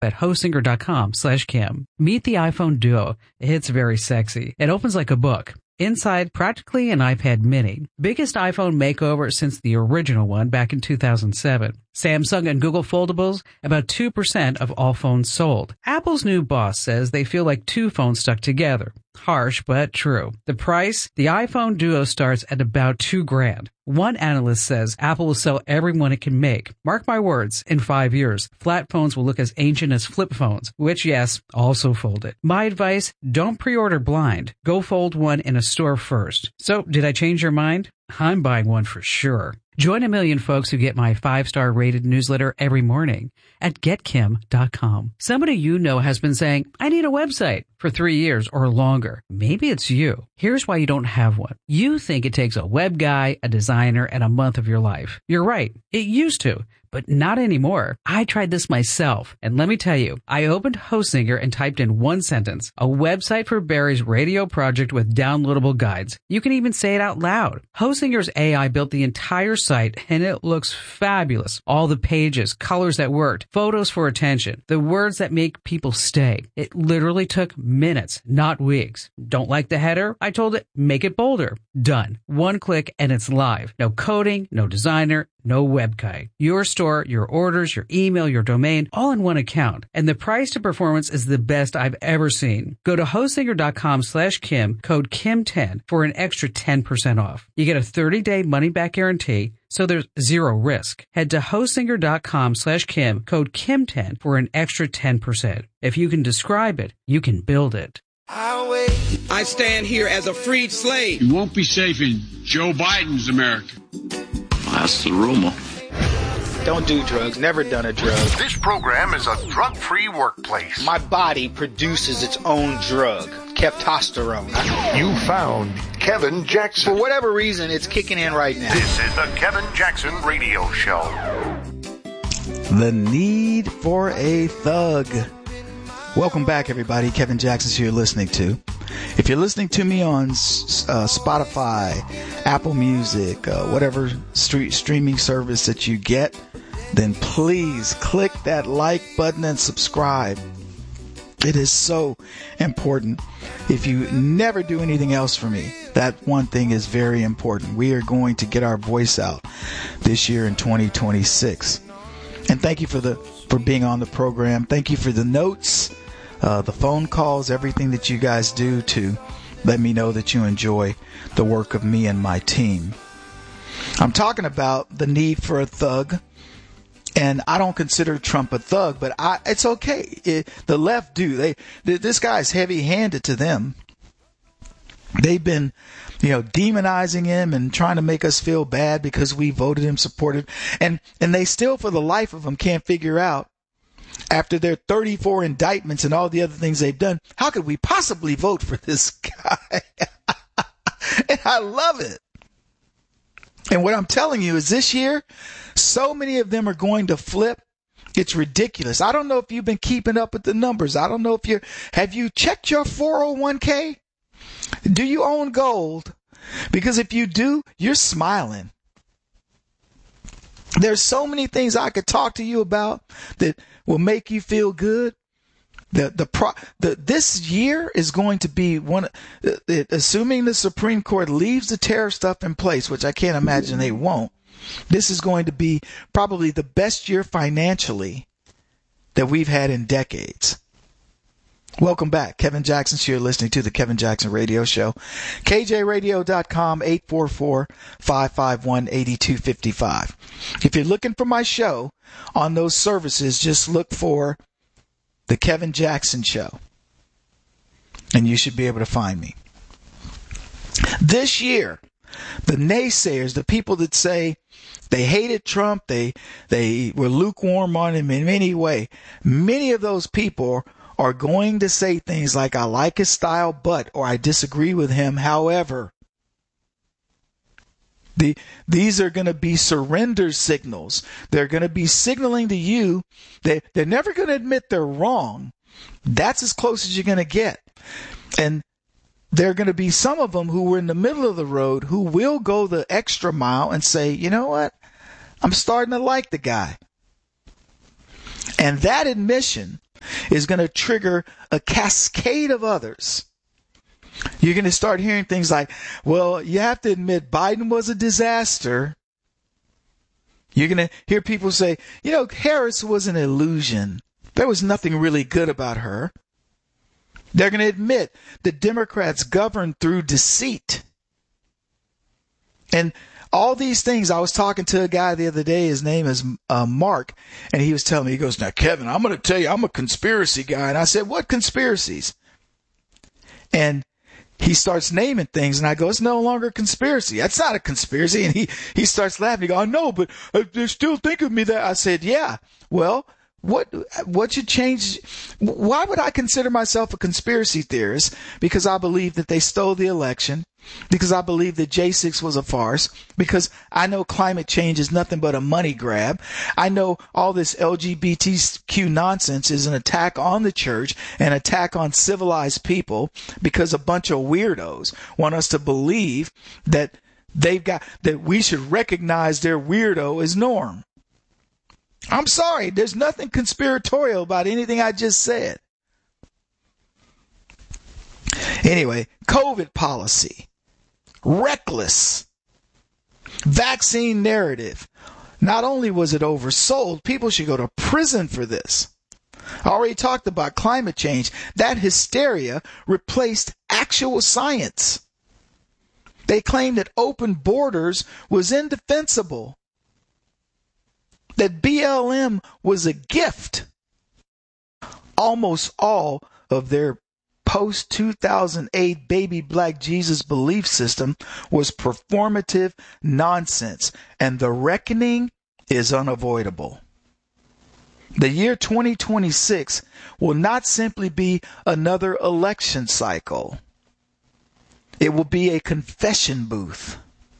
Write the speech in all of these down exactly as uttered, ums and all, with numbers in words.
at hostinger.com slash Kim. Meet the iPhone Duo. It's very sexy. It opens like a book. Inside, practically an iPad mini. Biggest iPhone makeover since the original one back in two thousand seven. Samsung and Google foldables, about two percent of all phones sold. Apple's new boss says they feel like two phones stuck together. Harsh, but true. The price? The iPhone Duo starts at about two grand. One analyst says Apple will sell every one it can make. Mark my words, in five years, flat phones will look as ancient as flip phones, which, yes, also folded. My advice, don't pre-order blind. Go fold one in a store first. So, did I change your mind? I'm buying one for sure. Join a million folks who get my five-star rated newsletter every morning at get kim dot com. Somebody you know has been saying, I need a website for three years or longer. Maybe it's you. Here's why you don't have one. You think it takes a web guy, a designer, and a month of your life. You're right. It used to. But not anymore. I tried this myself, and let me tell you, I opened Hostinger and typed in one sentence, a website for Barry's radio project with downloadable guides. You can even say it out loud. Hostinger's A I built the entire site, and it looks fabulous. All the pages, colors that worked, photos for attention, the words that make people stay. It literally took minutes, not weeks. Don't like the header? I told it, make it bolder. Done. One click, and it's live. No coding, no designer, no web guy. Your store, your orders, your email, your domain, all in one account. And the price to performance is the best I've ever seen. Go to hostinger.com slash Kim, code Kim ten for an extra ten percent off. You get a thirty-day money-back guarantee, so there's zero risk. Head to hostinger.com slash Kim, code Kim ten for an extra ten percent. If you can describe it, you can build it. I stand here as a freed slave. You won't be safe in Joe Biden's America. That's the rumor. Don't do drugs. Never done a drug. This program is a drug-free workplace. My body produces its own drug, testosterone. You found Kevin Jackson. For whatever reason, it's kicking in right now. This is the Kevin Jackson Radio Show. The need for a thug. Welcome back, everybody. Kevin Jackson's who you're listening to. If you're listening to me on uh, Spotify, Apple Music, uh, whatever street streaming service that you get, then please click that like button and subscribe. It is so important. If you never do anything else for me, that one thing is very important. We are going to get our voice out this year in twenty twenty-six. And thank you for the for being on the program. Thank you for the notes, uh, the phone calls, everything that you guys do to let me know that you enjoy the work of me and my team. I'm talking about the need for a thug. And I don't consider Trump a thug, but I, it's okay. It, the left do. They, this guy's heavy-handed to them. They've been, you know, demonizing him and trying to make us feel bad because we voted him, supported. And, and they still, for the life of them, can't figure out, after their thirty-four indictments and all the other things they've done, how could we possibly vote for this guy? And I love it. And what I'm telling you is this year, so many of them are going to flip. It's ridiculous. I don't know if you've been keeping up with the numbers. I don't know if you're, have you checked your four oh one k? Do you own gold? Because if you do, you're smiling. There's so many things I could talk to you about that will make you feel good. The the pro the this year is going to be one, uh, assuming the Supreme Court leaves the tariff stuff in place, which I can't imagine they won't. This is going to be probably the best year financially that we've had in decades. Welcome back. Kevin Jackson, you're listening to the Kevin Jackson Radio Show. K J radio dot com, eight four four, five five one, eight two five five. If you're looking for my show on those services, just look for The Kevin Jackson Show, and you should be able to find me. This year, the naysayers, the people that say they hated Trump, they they were lukewarm on him in any way, many of those people are going to say things like, I like his style, but, or I disagree with him, however. The, these are going to be surrender signals. They're going to be signaling to you that they're never going to admit they're wrong. That's as close as you're going to get. And there are going to be some of them who were in the middle of the road who will go the extra mile and say, you know what? I'm starting to like the guy. And that admission is going to trigger a cascade of others. You're going to start hearing things like, well, you have to admit Biden was a disaster. You're going to hear people say, you know, Harris was an illusion. There was nothing really good about her. They're going to admit the Democrats governed through deceit. And all these things, I was talking to a guy the other day, his name is uh, Mark, and he was telling me, he goes, now, Kevin, I'm going to tell you, I'm a conspiracy guy. And I said, what conspiracies? And he starts naming things, and I go, it's no longer a conspiracy. That's not a conspiracy. And he, he starts laughing. He goes, I know, but uh, they still think of me that. I said, yeah, well, What what should change? Why would I consider myself a conspiracy theorist? Because I believe that they stole the election. Because I believe that J six was a farce. Because I know climate change is nothing but a money grab. I know all this L G B T Q nonsense is an attack on the church, an attack on civilized people, because a bunch of weirdos want us to believe that they've got, that we should recognize their weirdo as norm. I'm sorry, there's nothing conspiratorial about anything I just said. Anyway, COVID policy, reckless, vaccine narrative. Not only was it oversold, people should go to prison for this. I already talked about climate change. That hysteria replaced actual science. They claimed that open borders was indefensible. That B L M was a gift. Almost all of their post two thousand eight baby black Jesus belief system was performative nonsense, and the reckoning is unavoidable. The year twenty twenty-six will not simply be another election cycle. It will be a confession booth.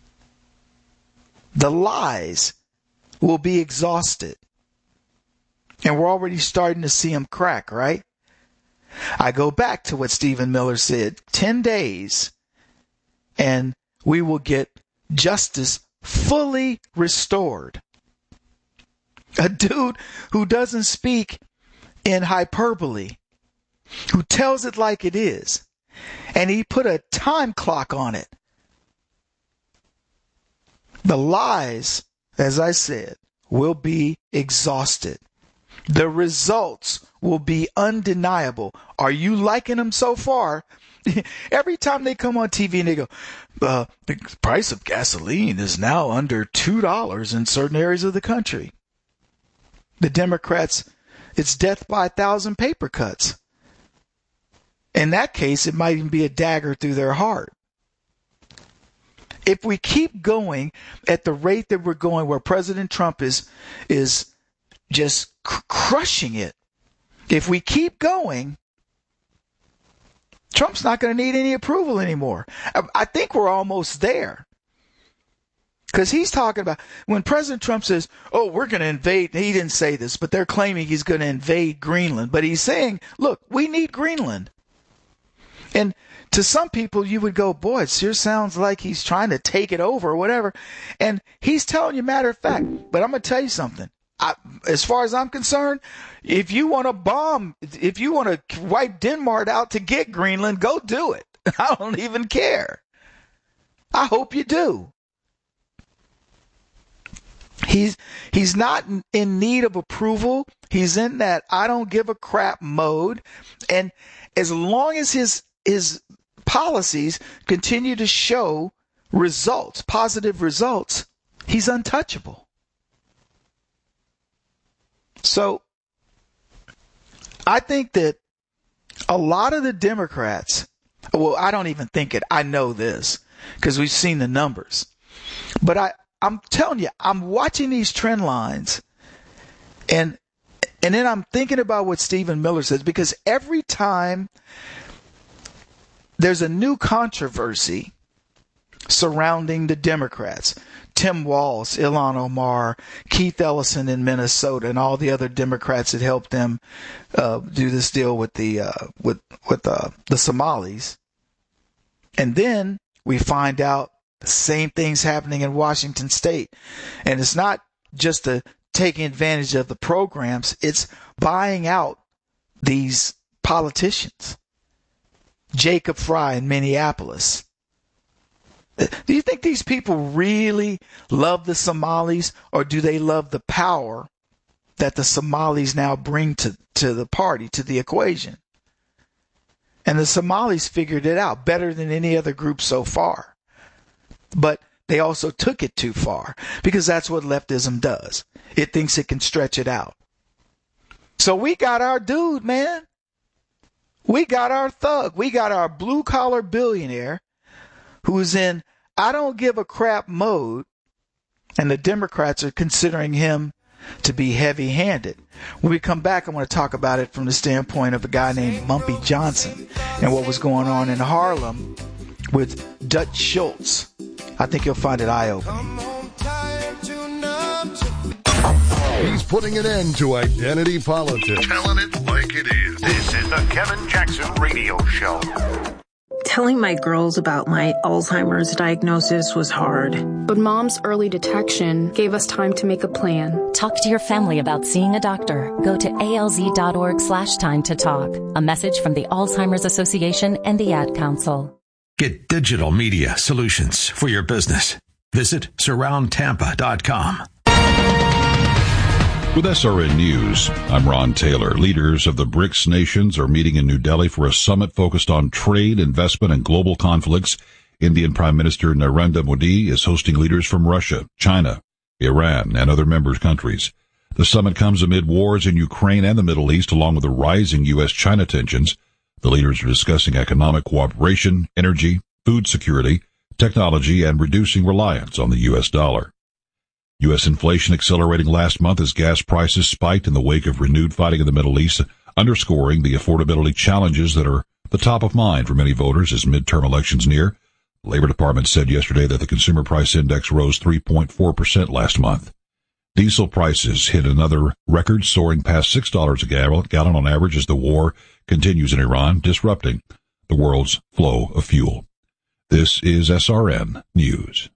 The lies will be exhausted. And we're already starting to see them crack, right? I go back to what Stephen Miller said, ten days, and we will get justice fully restored. A dude who doesn't speak in hyperbole, who tells it like it is, and he put a time clock on it. The lies, as I said, will be exhausted. The results will be undeniable. Are you liking them so far? Every time they come on T V and they go, uh, the price of gasoline is now under two dollars in certain areas of the country. The Democrats, it's death by a thousand paper cuts. In that case, it might even be a dagger through their heart. If we keep going at the rate that we're going, where President Trump is is just cr- crushing it, if we keep going, Trump's not going to need any approval anymore. I, I think we're almost there. Because he's talking about, when President Trump says, oh, we're going to invade, he didn't say this, but they're claiming he's going to invade Greenland. But he's saying, look, we need Greenland. And to some people, you would go, boy, it sure sounds like he's trying to take it over or whatever. And he's telling you matter of fact. But I'm going to tell you something. I, as far as I'm concerned, if you want to bomb, if you want to wipe Denmark out to get Greenland, go do it. I don't even care. I hope you do. He's he's not in need of approval. He's in that I don't give a crap mode. And as long as his his policies continue to show results, positive results, he's untouchable. So I think that a lot of the Democrats, well, I don't even think it, I know this because we've seen the numbers, but I, I'm telling you, I'm watching these trend lines and, and then I'm thinking about what Stephen Miller says, because every time there's a new controversy surrounding the Democrats, Tim Walz, Ilhan Omar, Keith Ellison in Minnesota, and all the other Democrats that helped them uh, do this deal with the uh, with with uh, the Somalis, and then we find out the same things happening in Washington State, and it's not just the taking advantage of the programs; it's buying out these politicians. Jacob Fry in Minneapolis. Do you think these people really love the Somalis, or do they love the power that the Somalis now bring to, to the party, to the equation? And the Somalis figured it out better than any other group so far. But they also took it too far, because that's what leftism does. It thinks it can stretch it out. So we got our dude, man. We got our thug. We got our blue-collar billionaire who's in I don't give a crap mode, and the Democrats are considering him to be heavy-handed. When we come back, I want to talk about it from the standpoint of a guy named Mumpy Johnson and what was going on in Harlem with Dutch Schultz. I think you'll find it eye-opening. He's putting an end to identity politics. Telling it like it is. This is the Kevin Jackson Radio Show. Telling my girls about my Alzheimer's diagnosis was hard. But Mom's early detection gave us time to make a plan. Talk to your family about seeing a doctor. Go to alz.org slash time to talk. A message from the Alzheimer's Association and the Ad Council. Get digital media solutions for your business. Visit surround tampa dot com. With S R N News, I'm Ron Taylor. Leaders of the BRICS nations are meeting in New Delhi for a summit focused on trade, investment, and global conflicts. Indian Prime Minister Narendra Modi is hosting leaders from Russia, China, Iran, and other member countries. The summit comes amid wars in Ukraine and the Middle East, along with the rising U S China tensions. The leaders are discussing economic cooperation, energy, food security, technology, and reducing reliance on the U S dollar. U S inflation accelerating last month as gas prices spiked in the wake of renewed fighting in the Middle East, underscoring the affordability challenges that are the top of mind for many voters as midterm elections near. The Labor Department said yesterday that the Consumer Price Index rose three point four percent last month. Diesel prices hit another record, soaring past six dollars a gallon on average as the war continues in Iran, disrupting the world's flow of fuel. This is S R N News.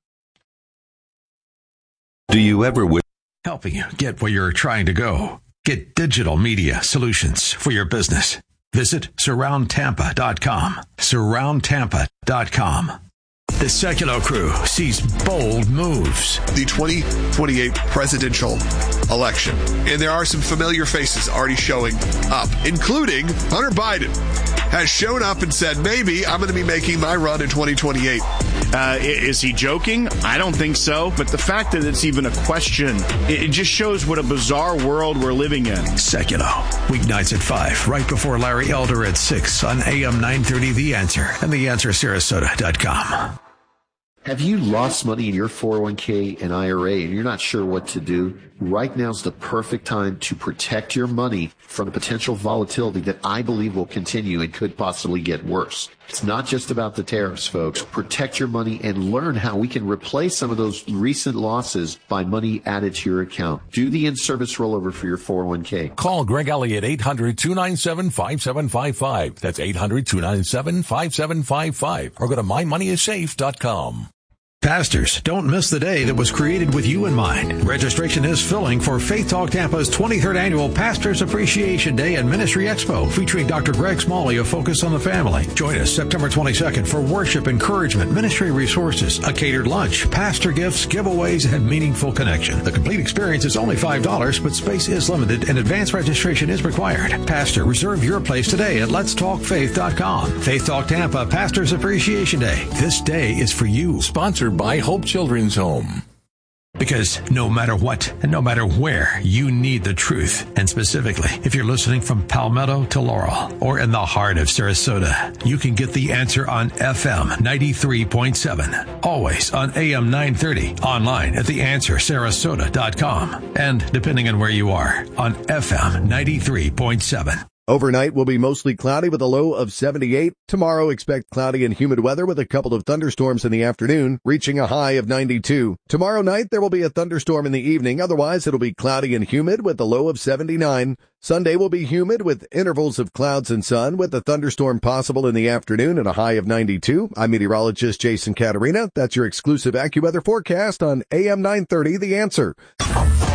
Do you ever wish helping you get where you're trying to go? Get digital media solutions for your business. Visit surround tampa dot com. surround tampa dot com. The Secular Crew sees bold moves. The twenty twenty-eight presidential election. And there are some familiar faces already showing up, including Hunter Biden has shown up and said, maybe I'm going to be making my run in twenty twenty-eight. Uh, is he joking? I don't think so. But the fact that it's even a question, it just shows what a bizarre world we're living in. Secular. Weeknights at five, right before Larry Elder at six on A M nine thirty The Answer and the answer sarasota dot com. Have you lost money in your four oh one k and I R A and you're not sure what to do? Right now is the perfect time to protect your money from the potential volatility that I believe will continue and could possibly get worse. It's not just about the tariffs, folks. Protect your money and learn how we can replace some of those recent losses by money added to your account. Do the in-service rollover for your four oh one k. Call Greg Elliott, eight hundred, two nine seven, five seven five five. That's eight hundred, two nine seven, five seven five five. Or go to my money is safe dot com. Pastors, don't miss the day that was created with you in mind. Registration is filling for Faith Talk Tampa's twenty-third Annual Pastors Appreciation Day and Ministry Expo, featuring Doctor Greg Smalley of Focus on the Family. Join us September twenty-second for worship, encouragement, ministry resources, a catered lunch, pastor gifts, giveaways, and meaningful connection. The complete experience is only five dollars, but space is limited and advance registration is required. Pastor, reserve your place today at lets talk faith dot com. Faith Talk Tampa Pastors Appreciation Day. This day is for you. Sponsored by Hope Children's Home. Because no matter what and no matter where, you need the truth. And specifically, if you're listening from Palmetto to Laurel or in the heart of Sarasota, you can get the answer on F M ninety-three point seven. Always on A M nine thirty. Online at the answer sarasota dot com. And depending on where you are, on F M ninety-three point seven. Overnight will be mostly cloudy with a low of seventy-eight. Tomorrow, expect cloudy and humid weather with a couple of thunderstorms in the afternoon, reaching a high of ninety-two. Tomorrow night, there will be a thunderstorm in the evening. Otherwise, it'll be cloudy and humid with a low of seventy-nine. Sunday will be humid with intervals of clouds and sun, with a thunderstorm possible in the afternoon and a high of ninety-two. I'm meteorologist Jason Caterina. That's your exclusive AccuWeather forecast on A M nine thirty, The Answer.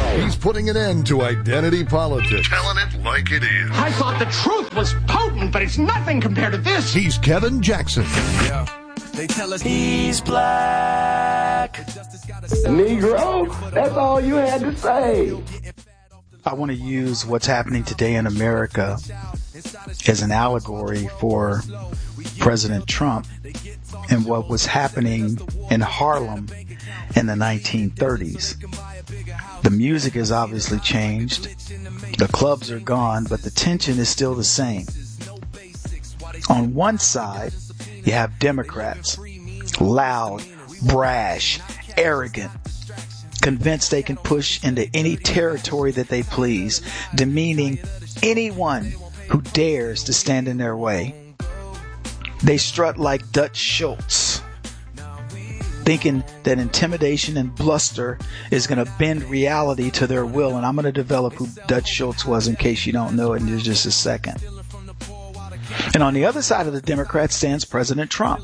He's putting an end to identity politics. Telling it like it is. I thought the truth was potent, but it's nothing compared to this. He's Kevin Jackson. Yeah. They tell us he's black. Negro, that's all you had to say. I want to use what's happening today in America as an allegory for President Trump and what was happening in Harlem in the nineteen thirties. The music has obviously changed. The clubs are gone, but the tension is still the same. On one side, you have Democrats, loud, brash, arrogant, convinced they can push into any territory that they please, demeaning anyone who dares to stand in their way. They strut like Dutch Schultz, thinking that intimidation and bluster is going to bend reality to their will. And I'm going to develop who Dutch Schultz was in case you don't know it in just a second. And on the other side of the Democrats stands President Trump.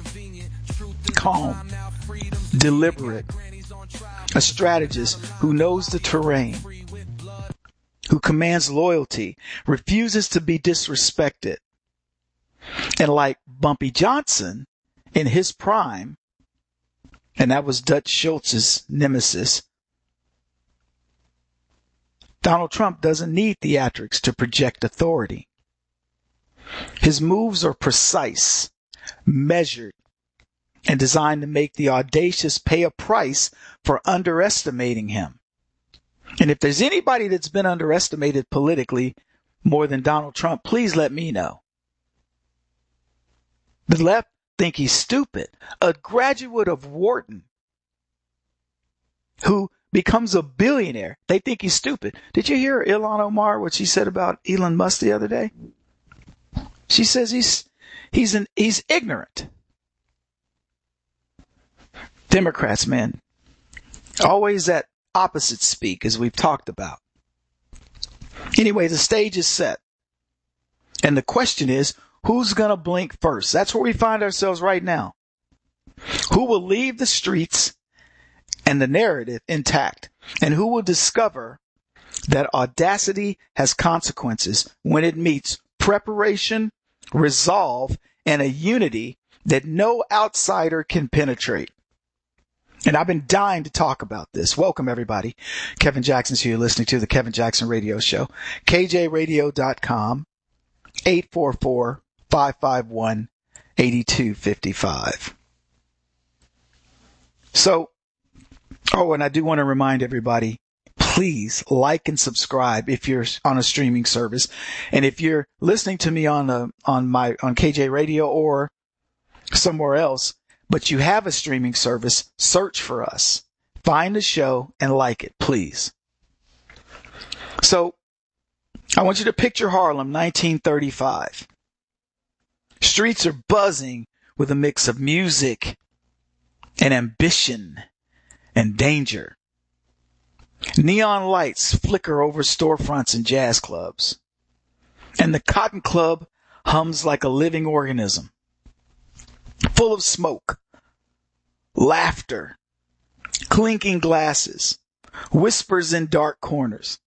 Calm, deliberate, a strategist who knows the terrain, who commands loyalty, refuses to be disrespected. And like Bumpy Johnson in his prime, and that was Dutch Schultz's nemesis, Donald Trump doesn't need theatrics to project authority. His moves are precise, measured, and designed to make the audacious pay a price for underestimating him. And if there's anybody that's been underestimated politically more than Donald Trump, please let me know. The left think he's stupid. A graduate of Wharton who becomes a billionaire, they think he's stupid. Did you hear Ilhan Omar, what she said about Elon Musk the other day? She says he's he's an he's ignorant. Democrats, man, always at opposite speak, as we've talked about. Anyway, the stage is set. And the question is, who's going to blink first? That's where we find ourselves right now. Who will leave the streets and the narrative intact? And who will discover that audacity has consequences when it meets preparation, resolve, and a unity that no outsider can penetrate? And I've been dying to talk about this. Welcome, everybody. Kevin Jackson's here. You're listening to the Kevin Jackson Radio Show. K J radio dot com, eight four four, five five one, eight two five five. So, oh, and I do want to remind everybody, please like and subscribe if you're on a streaming service. And if you're listening to me on a, on my, on K J Radio or somewhere else, but you have a streaming service, search for us. Find the show and like it, please. So, I want you to picture Harlem, nineteen thirty-five. Streets are buzzing with a mix of music and ambition and danger. Neon lights flicker over storefronts and jazz clubs. And the Cotton Club hums like a living organism, full of smoke, laughter, clinking glasses, whispers in dark corners.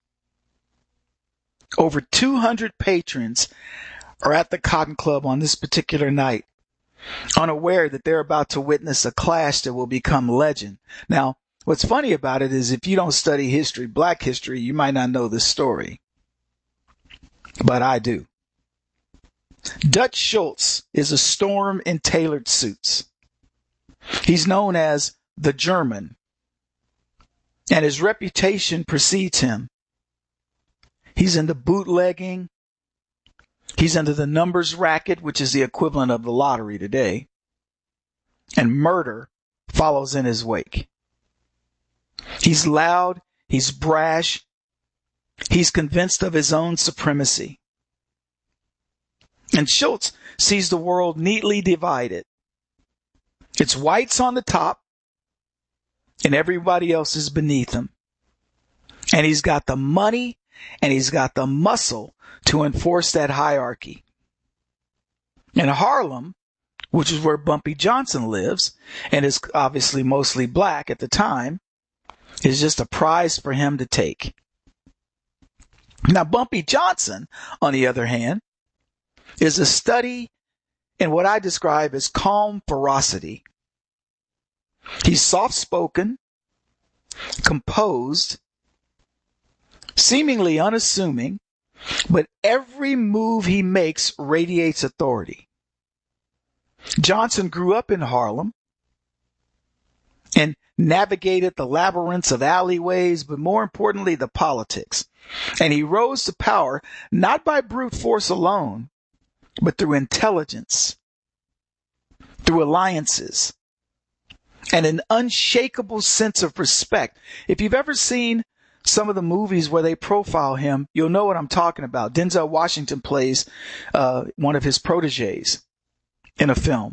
Over two hundred patrons are at the Cotton Club on this particular night, unaware that they're about to witness a clash that will become legend. Now, what's funny about it is if you don't study history, black history, you might not know this story. But I do. Dutch Schultz is a storm in tailored suits. He's known as the German, and his reputation precedes him. He's into bootlegging. He's into the numbers racket, which is the equivalent of the lottery today. And murder follows in his wake. He's loud. He's brash. He's convinced of his own supremacy. And Schultz sees the world neatly divided. It's whites on the top, and everybody else is beneath him. And he's got the money, and he's got the muscle to enforce that hierarchy. In Harlem, which is where Bumpy Johnson lives, and is obviously mostly black at the time, is just a prize for him to take. Now, Bumpy Johnson, on the other hand, is a study in what I describe as calm ferocity. He's soft-spoken, composed, seemingly unassuming, but every move he makes radiates authority. Johnson grew up in Harlem and navigated the labyrinths of alleyways, but more importantly, the politics. And he rose to power not by brute force alone, but through intelligence, through alliances, and an unshakable sense of respect. If you've ever seen some of the movies where they profile him, you'll know what I'm talking about. Denzel Washington plays uh, one of his proteges in a film.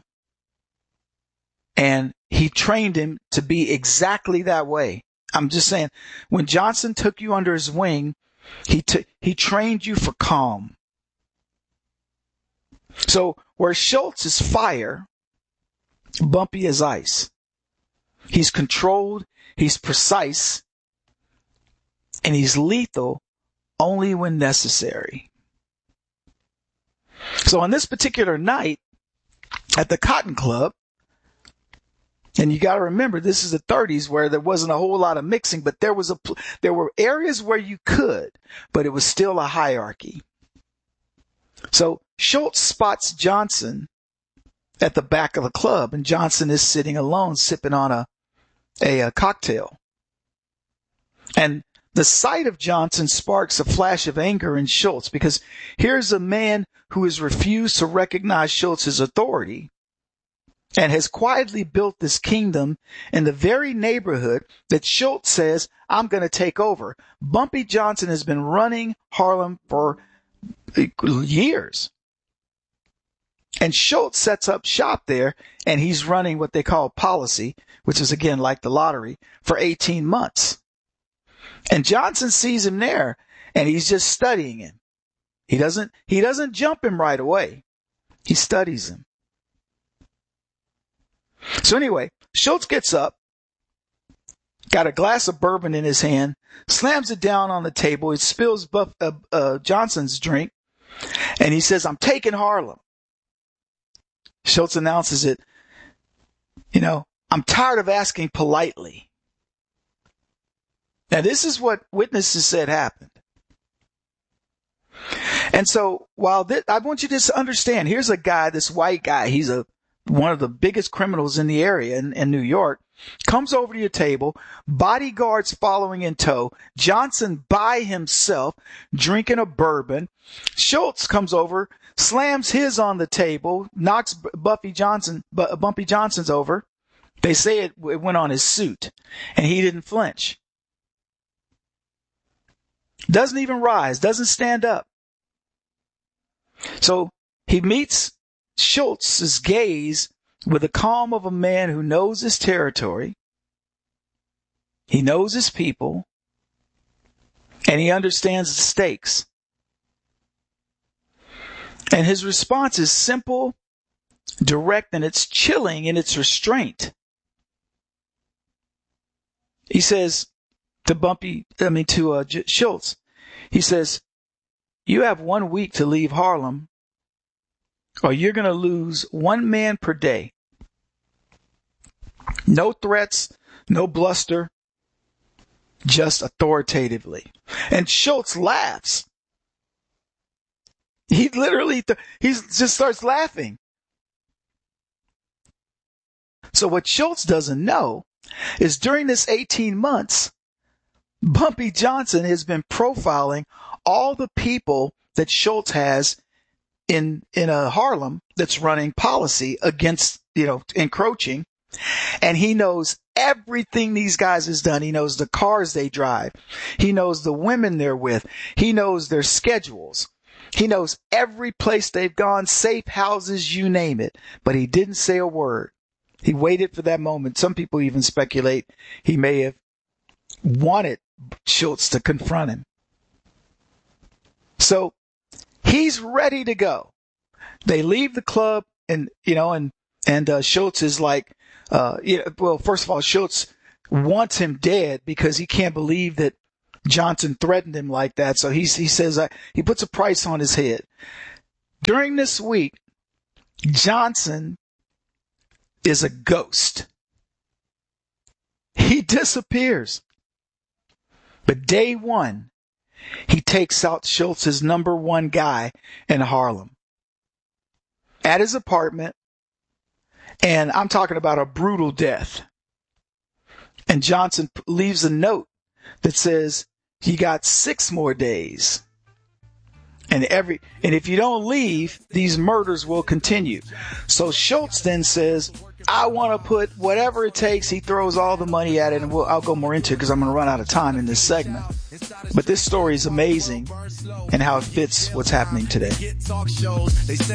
And he trained him to be exactly that way. I'm just saying, when Johnson took you under his wing, he t- he trained you for calm. So where Schultz is fire, Bumpy is ice. He's controlled, he's precise, and he's lethal only when necessary. So on this particular night at the Cotton Club, and you got to remember, this is the thirties where there wasn't a whole lot of mixing, but there was a there were areas where you could, but it was still a hierarchy. So Schultz spots Johnson at the back of the club, and Johnson is sitting alone, sipping on a a, a cocktail. And the sight of Johnson sparks a flash of anger in Schultz, because here's a man who has refused to recognize Schultz's authority and has quietly built this kingdom in the very neighborhood that Schultz says, I'm going to take over. Bumpy Johnson has been running Harlem for years. And Schultz sets up shop there, and he's running what they call policy, which is, again, like the lottery, for eighteen months. And Johnson sees him there, and he's just studying him. He doesn't, he doesn't jump him right away. He studies him. So anyway, Schultz gets up, got a glass of bourbon in his hand, slams it down on the table. He spills Buff, uh, uh, Johnson's drink, and he says, I'm taking Harlem. Schultz announces it, you know, I'm tired of asking politely. Now, this is what witnesses said happened. And so while this, I want you to understand, here's a guy, this white guy, he's a one of the biggest criminals in the area in, in New York, comes over to your table, bodyguards following in tow, Johnson by himself, drinking a bourbon. Schultz comes over, slams his on the table, knocks Buffy Johnson, Bumpy Johnson's over. They say it, it went on his suit, and he didn't flinch. Doesn't even rise, doesn't stand up. So he meets Schultz's gaze with the calm of a man who knows his territory, he knows his people, and he understands the stakes. And his response is simple, direct, and it's chilling in its restraint. He says to Bumpy, I mean to uh, J- Schultz, he says, you have one week to leave Harlem, or you're going to lose one man per day. No threats, no bluster, just authoritatively. And Schultz laughs. He literally, th- he just starts laughing. So what Schultz doesn't know is during this eighteen months, Bumpy Johnson has been profiling all the people that Schultz has in in a Harlem that's running policy against, you know, encroaching. And he knows everything these guys has done. He knows the cars they drive. He knows the women they're with. He knows their schedules. He knows every place they've gone, safe houses, you name it. But he didn't say a word. He waited for that moment. Some people even speculate he may have wanted Schultz to confront him. So he's ready to go. They leave the club, and, you know, and, and, uh, Schultz is like, uh, you know, well, first of all, Schultz wants him dead because he can't believe that Johnson threatened him like that. So he's, he says uh, he puts a price on his head. During this week, Johnson is a ghost. He disappears. But day one, he takes out Schultz's number one guy in Harlem at his apartment. And I'm talking about a brutal death. And Johnson leaves a note that says, you got six more days. And every, and if you don't leave, these murders will continue. So Schultz then says, I want to put whatever it takes. He throws all the money at it, and we'll, I'll go more into it because I'm going to run out of time in this segment. But this story is amazing and how it fits what's happening today. This is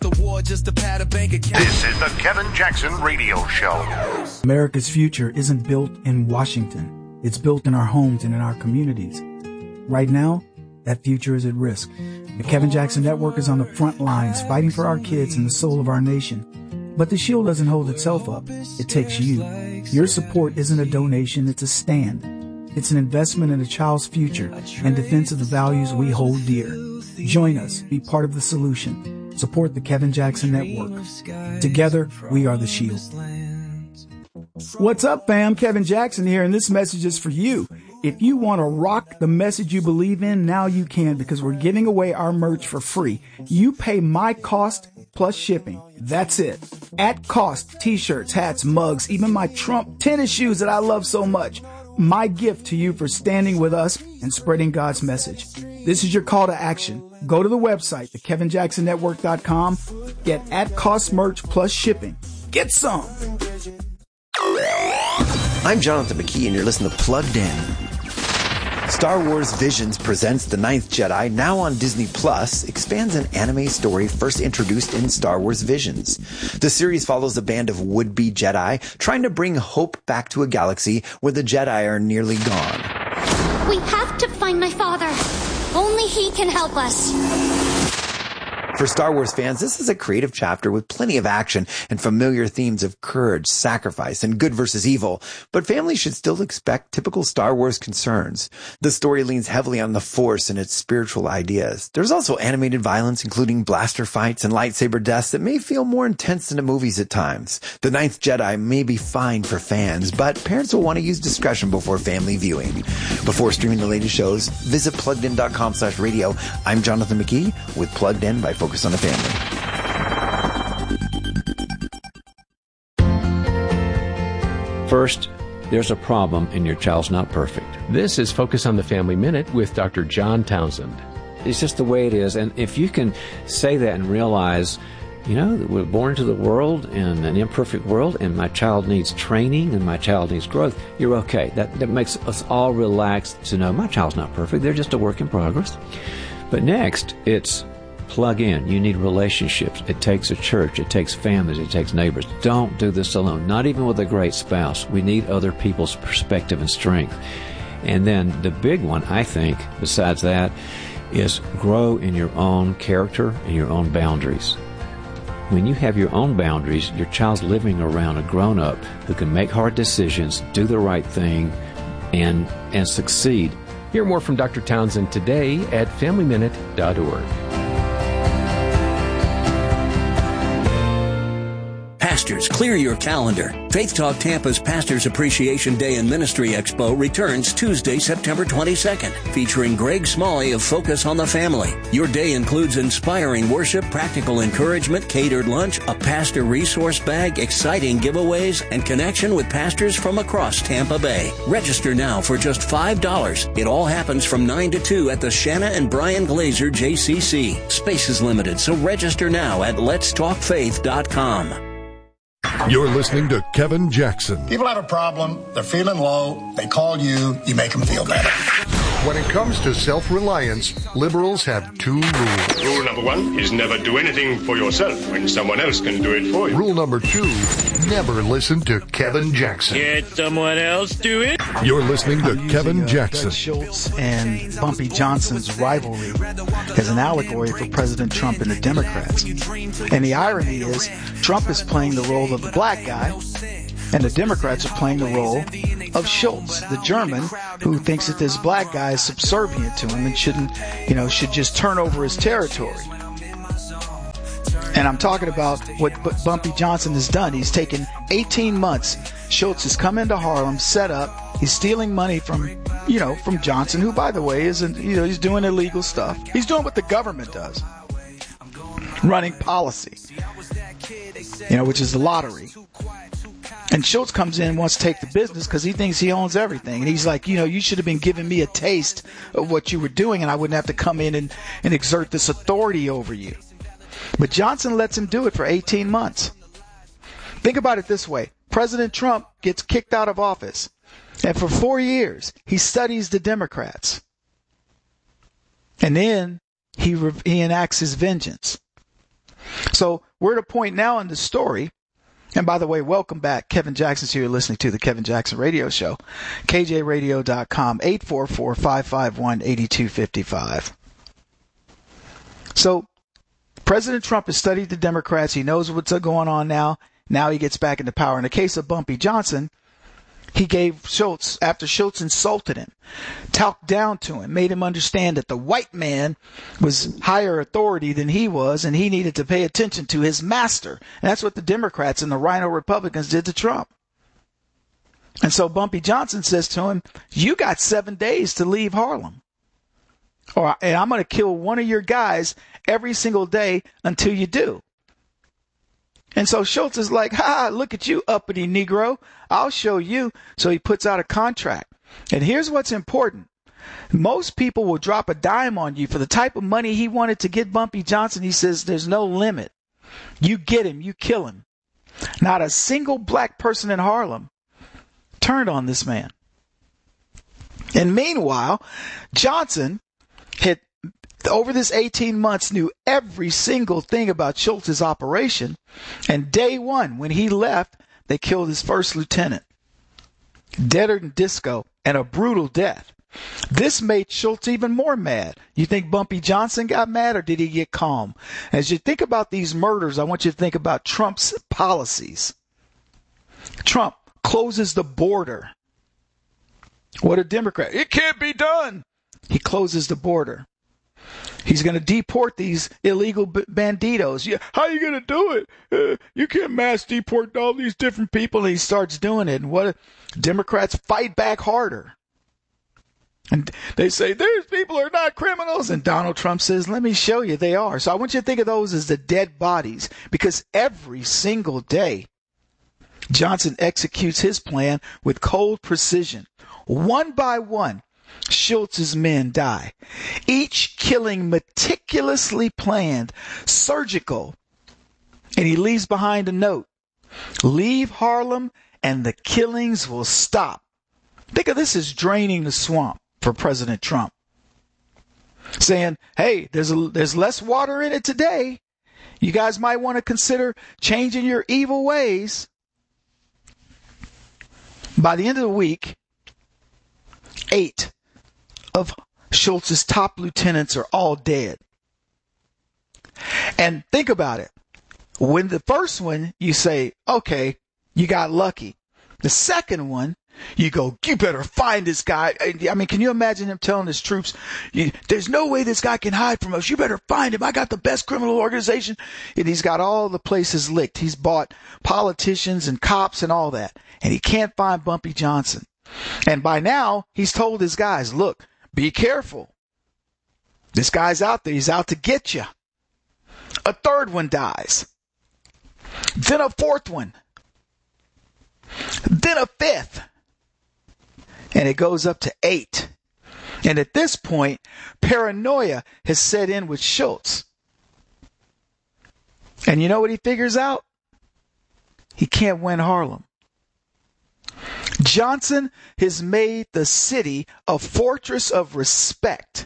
the Kevin Jackson Radio Show. America's future isn't built in Washington. It's built in our homes and in our communities. Right now, that future is at risk. The Kevin Jackson Network is on the front lines fighting for our kids and the soul of our nation. But the shield doesn't hold itself up. It takes you. Your support isn't a donation, it's a stand. It's an investment in a child's future and defense of the values we hold dear. Join us. Be part of the solution. Support the Kevin Jackson Network. Together, we are the shield. What's up, fam? Kevin Jackson here, and this message is for you. If you want to rock the message you believe in, now you can, because we're giving away our merch for free. You pay my cost plus shipping. That's it. At cost, t-shirts, hats, mugs, even my Trump tennis shoes that I love so much. My gift to you for standing with us and spreading God's message. This is your call to action. Go to the website, the kevin jackson network dot com. Get at cost merch plus shipping. Get some. I'm Jonathan McKee, and you're listening to Plugged In. Star Wars Visions presents The Ninth Jedi, now on Disney Plus, expands an anime story first introduced in Star Wars Visions. The series follows a band of would-be Jedi trying to bring hope back to a galaxy where the Jedi are nearly gone. We have to find my father. Only he can help us. For Star Wars fans, this is a creative chapter with plenty of action and familiar themes of courage, sacrifice, and good versus evil, but families should still expect typical Star Wars concerns. The story leans heavily on the Force and its spiritual ideas. There's also animated violence, including blaster fights and lightsaber deaths that may feel more intense than the movies at times. The Ninth Jedi may be fine for fans, but parents will want to use discretion before family viewing. Before streaming the latest shows, visit plugged in dot com slash radio. I'm Jonathan McKee with Plugged In by Focus on the Family. First, there's a problem and your child's not perfect. This is Focus on the Family Minute with Doctor John Townsend. It's just the way it is. And if you can say that and realize, you know, that we're born into the world in an imperfect world and my child needs training and my child needs growth, you're okay. That, that makes us all relaxed to know my child's not perfect. They're just a work in progress. But next, it's plug in. You need relationships. It takes a church. It takes families. It takes neighbors. Don't do this alone. Not even with a great spouse. We need other people's perspective and strength. And then the big one, I think, besides that, is grow in your own character and your own boundaries. When you have your own boundaries, your child's living around a grown-up who can make hard decisions, do the right thing, and and succeed. Hear more from Doctor Townsend today at family minute dot org. Pastors, clear your calendar. Faith Talk Tampa's Pastors Appreciation Day and Ministry Expo returns Tuesday, September twenty-second, featuring Greg Smalley of Focus on the Family. Your day includes inspiring worship, practical encouragement, catered lunch, a pastor resource bag, exciting giveaways, and connection with pastors from across Tampa Bay. Register now for just five dollars. It all happens from nine to two at the Shanna and Brian Glazer J C C. Space is limited, so register now at lets talk faith dot com. You're listening to Kevin Jackson. People have a problem, they're feeling low, they call you, you make them feel better. When it comes to self-reliance, liberals have two rules. Rule number one is never do anything for yourself when someone else can do it for you. Rule number two, never listen to Kevin Jackson. Let someone else do it. You're listening to I'm Kevin using, uh, Jackson. Doug Schultz and Bumpy Johnson's rivalry as an allegory for President Trump and the Democrats. And the irony is, Trump is playing the role of the black guy, And the Democrats are playing the role of Schultz, the German, who thinks that this black guy is subservient to him and shouldn't, you know, should just turn over his territory. And I'm talking about what Bumpy Johnson has done. He's taken eighteen months. Schultz has come into Harlem, set up. He's stealing money from, you know, from Johnson, who, by the way, isn't, you know, he's doing illegal stuff. He's doing what the government does. Running policy, you know, which is the lottery. And Schultz comes in and wants to take the business because he thinks he owns everything. And he's like, you know, you should have been giving me a taste of what you were doing, and I wouldn't have to come in and, and exert this authority over you. But Johnson lets him do it for eighteen months. Think about it this way. President Trump gets kicked out of office, and for four years, he studies the Democrats. And then he, re- he enacts his vengeance. So we're at a point now in the story. And by the way, welcome back. Kevin Jackson's here. You're listening to the Kevin Jackson Radio Show. K J radio dot com, eight four four, five five one, eight two five five. So President Trump has studied the Democrats. He knows what's going on now. Now he gets back into power. In the case of Bumpy Johnson, he gave Schultz, after Schultz insulted him, talked down to him, made him understand that the white man was higher authority than he was, and he needed to pay attention to his master. And that's what the Democrats and the Rhino Republicans did to Trump. And so Bumpy Johnson says to him, you got seven days to leave Harlem, or and I'm going to kill one of your guys every single day until you do. And so Schultz is like, ha, look at you, uppity Negro. I'll show you. So he puts out a contract. And here's what's important. Most people will drop a dime on you for the type of money he wanted to get Bumpy Johnson. He says there's no limit. You get him, you kill him. Not a single black person in Harlem turned on this man. And meanwhile, Johnson had, over this eighteen months, knew every single thing about Schultz's operation. And day one, when he left, they killed his first lieutenant. Deader than disco, and a brutal death. This made Schultz even more mad. You think Bumpy Johnson got mad, or did he get calm? As you think about these murders, I want you to think about Trump's policies. Trump closes the border. What a Democrat. It can't be done. He closes the border. He's going to deport these illegal b- banditos. Yeah, how are you going to do it? Uh, you can't mass deport all these different people. And he starts doing it. And what Democrats fight back harder. And they say, these people are not criminals. And Donald Trump says, let me show you they are. So I want you to think of those as the dead bodies, because every single day, Johnson executes his plan with cold precision. One by one, Schultz's men die, each killing meticulously planned, surgical, and he leaves behind a note. Leave Harlem and the killings will stop. Think of this as draining the swamp for President Trump. Saying, hey, there's a, there's less water in it today. You guys might want to consider changing your evil ways. By the end of the week, eight of Schultz's top lieutenants are all dead. And think about it. When the first one, you say, okay, you got lucky. The second one, you go, you better find this guy. I mean, can you imagine him telling his troops, there's no way this guy can hide from us. You better find him. I got the best criminal organization. And he's got all the places licked. He's bought politicians and cops and all that. And he can't find Bumpy Johnson. And by now, he's told his guys, look, be careful. This guy's out there. He's out to get you. A third one dies. Then a fourth one. Then a fifth. And it goes up to eight. And at this point, paranoia has set in with Schultz. And you know what he figures out? He can't win Harlem. Johnson has made the city a fortress of respect.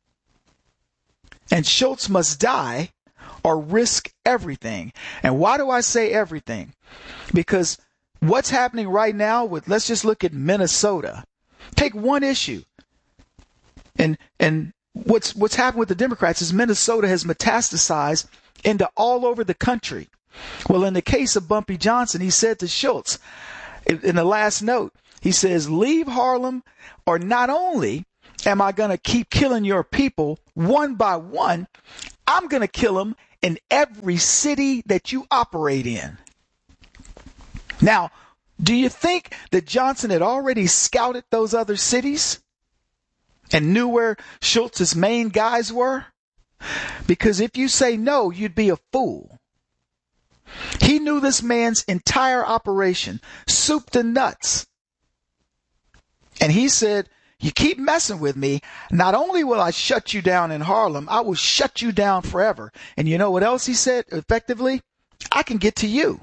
And Schultz must die or risk everything. And why do I say everything? Because what's happening right now with, let's just look at Minnesota. Take one issue. And and what's what's happened with the Democrats is Minnesota has metastasized into all over the country. Well, in the case of Bumpy Johnson, he said to Schultz, in the last note, he says, leave Harlem, or not only am I going to keep killing your people one by one, I'm going to kill them in every city that you operate in. Now, do you think that Johnson had already scouted those other cities and knew where Schultz's main guys were? Because if you say no, you'd be a fool. He knew this man's entire operation, soup to nuts. And he said, you keep messing with me, not only will I shut you down in Harlem, I will shut you down forever. And you know what else he said effectively? I can get to you.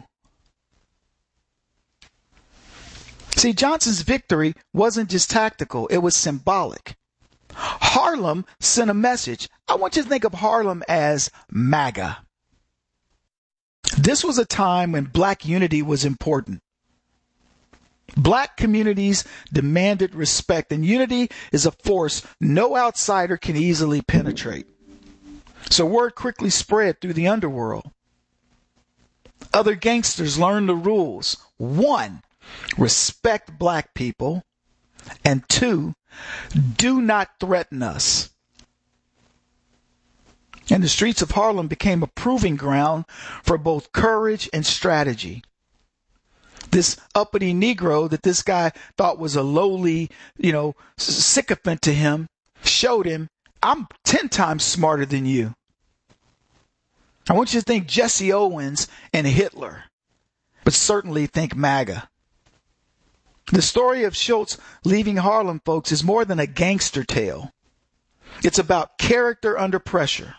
See, Johnson's victory wasn't just tactical, it was symbolic. Harlem sent a message. I want you to think of Harlem as MAGA. This was a time when black unity was important. Black communities demanded respect, and unity is a force no outsider can easily penetrate. So word quickly spread through the underworld. Other gangsters learned the rules. One, respect black people. And two, do not threaten us. And the streets of Harlem became a proving ground for both courage and strategy. This uppity Negro that this guy thought was a lowly, you know, sycophant to him, showed him, I'm ten times smarter than you. I want you to think Jesse Owens and Hitler, but certainly think MAGA. The story of Schultz leaving Harlem, folks, is more than a gangster tale. It's about character under pressure.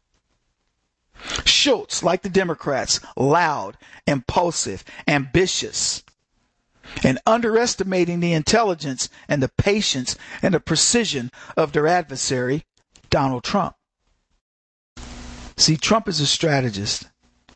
Schultz, like the Democrats, loud, impulsive, ambitious, and underestimating the intelligence and the patience and the precision of their adversary, Donald Trump. See, Trump is a strategist.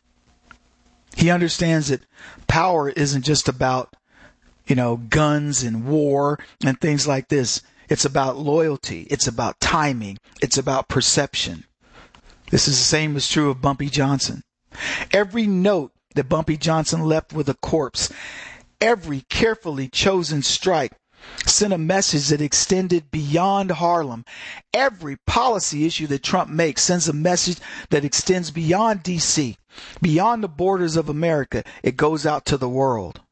He understands that power isn't just about, you know, guns and war and things like this. It's about loyalty. It's about timing. It's about perception. This is the same as true of Bumpy Johnson. Every note that Bumpy Johnson left with a corpse, every carefully chosen strike sent a message that extended beyond Harlem. Every policy issue that Trump makes sends a message that extends beyond D C, beyond the borders of America. It goes out to the world.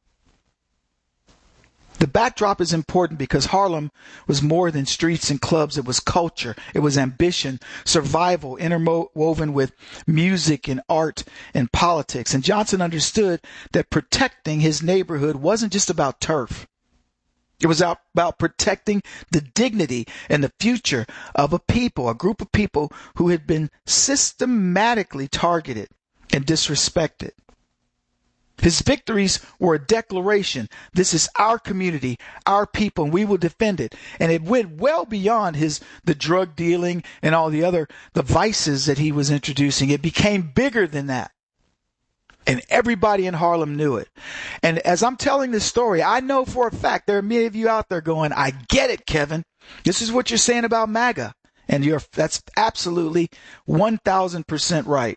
The backdrop is important because Harlem was more than streets and clubs. It was culture. It was ambition, survival, interwoven with music and art and politics. And Johnson understood that protecting his neighborhood wasn't just about turf. It was about protecting the dignity and the future of a people, a group of people who had been systematically targeted and disrespected. His victories were a declaration. This is our community, our people, and we will defend it. And it went well beyond his the drug dealing and all the other the vices that he was introducing. It became bigger than that. And everybody in Harlem knew it. And as I'm telling this story, I know for a fact there are many of you out there going, I get it, Kevin. This is what you're saying about MAGA. And you're that's absolutely one thousand percent right.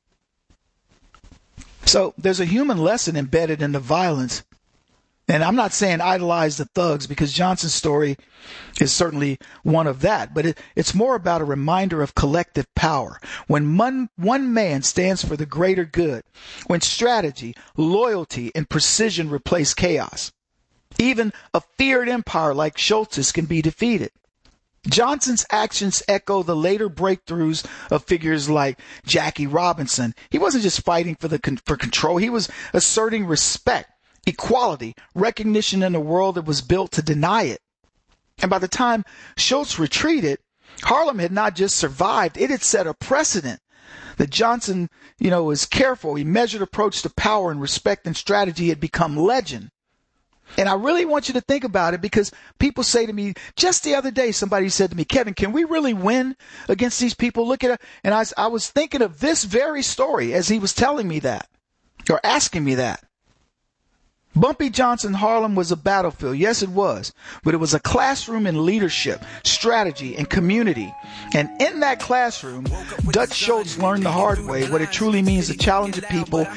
So there's a human lesson embedded in the violence. And I'm not saying idolize the thugs because Johnson's story is certainly one of that. But it, it's more about a reminder of collective power. When one, one man stands for the greater good, when strategy, loyalty, and precision replace chaos, even a feared empire like Schultz's can be defeated. Johnson's actions echo the later breakthroughs of figures like Jackie Robinson. He wasn't just fighting for the for control. He was asserting respect, equality, recognition in a world that was built to deny it. And by the time Schultz retreated, Harlem had not just survived, it had set a precedent. That Johnson, you know, was careful. He measured approach to power and respect and strategy had become legend. And I really want you to think about it because people say to me, just the other day, somebody said to me, Kevin, can we really win against these people? Look at it. And I, I was thinking of this very story as he was telling me that or asking me that. Bumpy Johnson Harlem was a battlefield. Yes, it was. But it was a classroom in leadership, strategy, and community. And in that classroom, Dutch Schultz learned the hard way what it truly means to challenge a people